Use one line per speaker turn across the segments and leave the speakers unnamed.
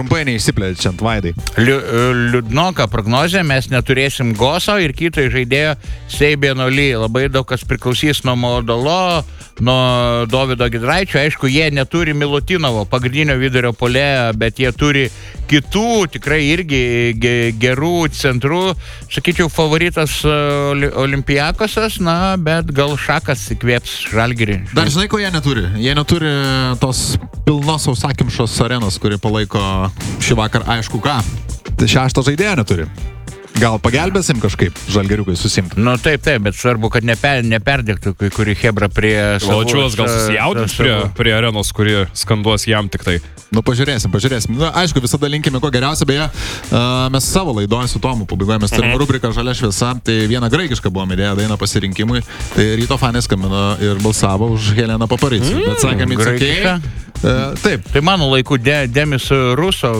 trumpai neišsiplečiant, Vaidai.
Liūdnoka prognozė, mes neturėsim Goso ir kito žaidėjo Seibėno Ly. Labai daug kas priklausys nuo Modolo, nuo Dovydo Giedraičio. Aišku, jie neturi Milutinovo, pagrindinio vidurio puolėjo, bet jie turi kitų, tikrai irgi gerų centrų. Sakyčiau, favoritas Olympiakosas, na, bet gal Šakas įkvėps Žalgirį.
Dar žinai, ko jie neturi? Jie neturi tos pilnos sausakimšos arenos, kuri palaiko šį vakar aišku ką. Tai 6 žaidėjo neturi. Gal pagelbėsim kažkaip Žalgiriukai susimti?
Nu taip, bet svarbu, kad neperdėktų kai kuri hebra prie savų.
Ločiulas gal susijaudins prie arenos, kuri skanduos jam tik tai.
Nu, pažiūrėsim. Nu, aišku, visada linkime ko geriausia, beje, mes savo laidoje su Tomu pabaigoje, mes turime rubriką Žalia šviesa, tai vieną graikišką buvom įdėję dainą pasirinkimui, tai ryto fanai skambino ir balsavo už Heleną Paparicį. Bet sakėm, taip.
Tai mano laikų Demis Ruso.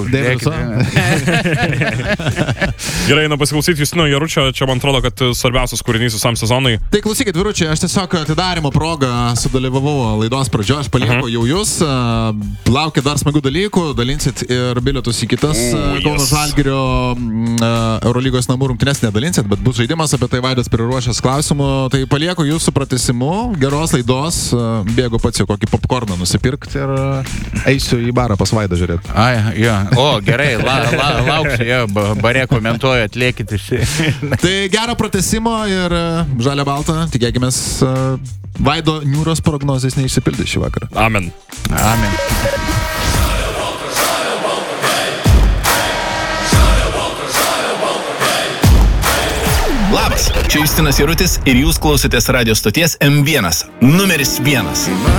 Gerai, pasiklausyti Justino Jaručio, čia man atrodo, kad svarbiausias kūrinys visam sezonui.
Tai klausykit, vyručiai, aš tiesiog atidarimo progą sudalyvavau laidos pradžioje, aš palieku jau jūs, laukia dar smagių dalykų, dalinsit ir bilietus į kitas Kauno Žalgirio Eurolygos namų rungtynes nedalinsit, bet bus žaidimas, apie tai Vaidas priruošęs klausimų, tai palieku jūsų pratęsimu, geros laidos, bėgu pats jau kokį popcorną nusipirkti ir eisiu į barą pas Vaidą žiūrėti.
Ai, jo, gerai, lauksiu, jo, bare komentuoju, atliekit visi.
Tai gero pratęsimo ir žalia balta, tikėkimės Vaido niūros prognozės neišsipildys šį vakarą.
Amen.
Labas, čia Justinas Jarutis ir jūs klausotės radio stoties M1, numeris 1.